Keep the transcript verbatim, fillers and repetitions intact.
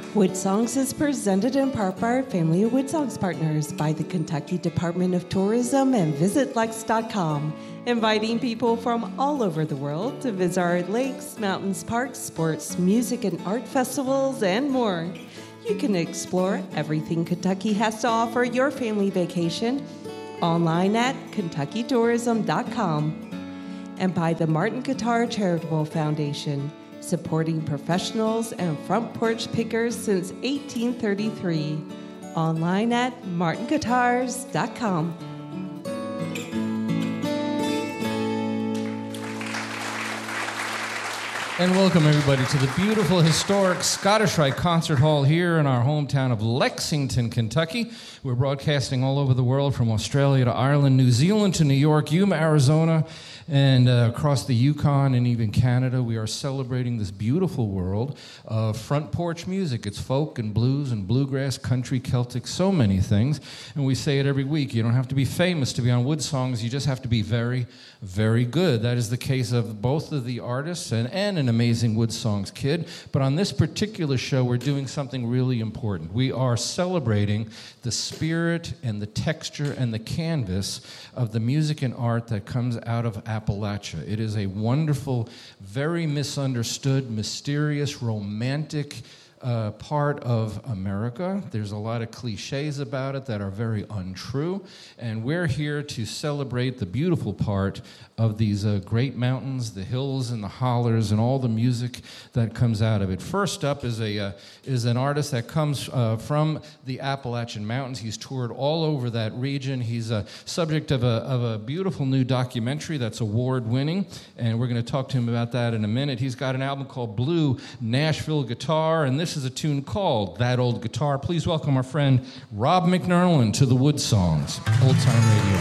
Wood Songs is presented in part by our family of Wood Songs partners, by the Kentucky Department of Tourism and Visit Lex dot com, inviting people from all over the world to visit our lakes, mountains, parks, sports, music, and art festivals, and more. You can explore everything Kentucky has to offer your family vacation online at kentucky tourism dot com, and by the Martin Guitar Charitable Foundation, supporting professionals and front porch pickers since eighteen thirty-three. Online at martin guitars dot com. And welcome, everybody, to the beautiful, historic Scottish Rite Concert Hall here in our hometown of Lexington, Kentucky. We're broadcasting all over the world, from Australia to Ireland, New Zealand to New York, Yuma, Arizona, and uh, across the Yukon and even Canada. We are celebrating this beautiful world of front porch music. It's folk and blues and bluegrass, country, Celtic, so many things. And we say it every week. You don't have to be famous to be on Wood Songs. You just have to be very, very good. That is the case of both of the artists and, and an amazing Wood Songs kid. But on this particular show, we're doing something really important. We are celebrating the spirit and the texture and the canvas of the music and art that comes out of Appalachia. It is a wonderful, very misunderstood, mysterious, romantic uh, part of America. There's a lot of cliches about it that are very untrue, and we're here to celebrate the beautiful part of these uh, great mountains, the hills and the hollers, and all the music that comes out of it. First up is a uh, is an artist that comes uh, from the Appalachian Mountains. He's toured all over that region. He's a subject of a of a beautiful new documentary that's award-winning, and we're going to talk to him about that in a minute. He's got an album called Blue Nashville Guitar, and this is a tune called That Old Guitar. Please welcome our friend Rob McNerlin to the Wood Songs Old Time Radio.